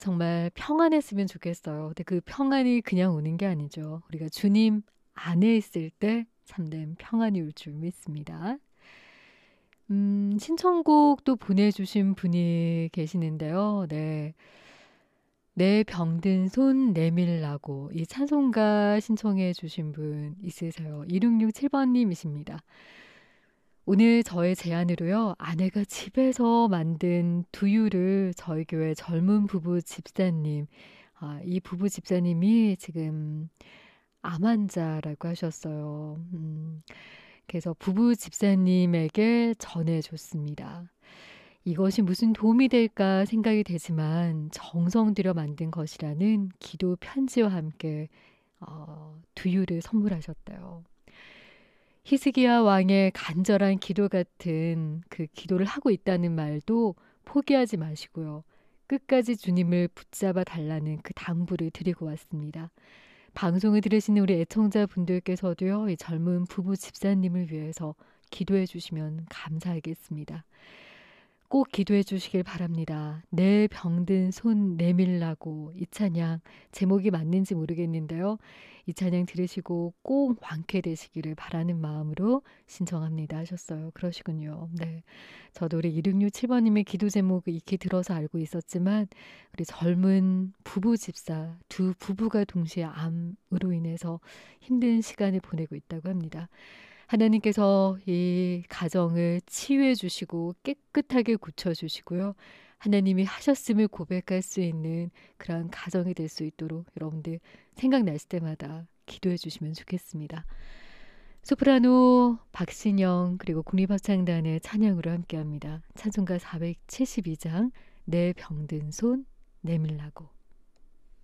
정말 평안했으면 좋겠어요. 근데 그 평안이 그냥 오는 게 아니죠. 우리가 주님 안에 있을 때 참된 평안이 올 줄 믿습니다. 신청곡도 보내주신 분이 계시는데요. 네. 내 병든 손 내밀라고 이 찬송가 신청해 주신 분 있으세요. 2667번님이십니다. 오늘 저의 제안으로요. 아내가 집에서 만든 두유를 저희 교회 젊은 부부 집사님, 이 부부 집사님이 지금 암 환자라고 하셨어요. 그래서 부부 집사님에게 전해줬습니다. 이것이 무슨 도움이 될까 생각이 되지만 정성 들여 만든 것이라는 기도 편지와 함께 두유를 선물하셨대요. 히스기야 왕의 간절한 기도 같은 그 기도를 하고 있다는 말도 포기하지 마시고요. 끝까지 주님을 붙잡아 달라는 그 당부를 드리고 왔습니다. 방송을 들으시는 우리 애청자분들께서도요. 이 젊은 부부 집사님을 위해서 기도해 주시면 감사하겠습니다. 꼭 기도해 주시길 바랍니다. 내 병든 손 내밀라고 이 찬양 제목이 맞는지 모르겠는데요. 이 찬양 들으시고 꼭 완쾌되시기를 바라는 마음으로 신청합니다 하셨어요. 그러시군요. 네, 저도 우리 2667번님의 기도 제목을 익히 들어서 알고 있었지만 우리 젊은 부부 집사 두 부부가 동시에 암으로 인해서 힘든 시간을 보내고 있다고 합니다. 하나님께서 이 가정을 치유해 주시고 깨끗하게 고쳐 주시고요. 하나님이 하셨음을 고백할 수 있는 그런 가정이 될 수 있도록 여러분들 생각났을 때마다 기도해 주시면 좋겠습니다. 소프라노 박신영 그리고 국립합창단의 찬양으로 함께합니다. 찬송가 472장 내 병든 손 내밀라고.